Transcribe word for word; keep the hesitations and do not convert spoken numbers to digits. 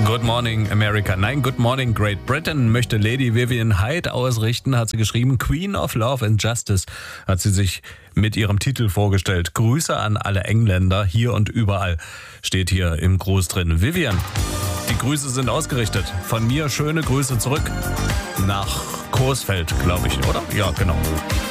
Good Morning America. Nein, Good Morning Great Britain möchte Lady Vivian Hyde ausrichten, hat sie geschrieben. Queen of Love and Justice hat sie sich mit ihrem Titel vorgestellt. Grüße an alle Engländer, hier und überall, steht hier im Gruß drin. Vivian, die Grüße sind ausgerichtet. Von mir schöne Grüße zurück nach Coesfeld, glaube ich, oder? Ja, genau.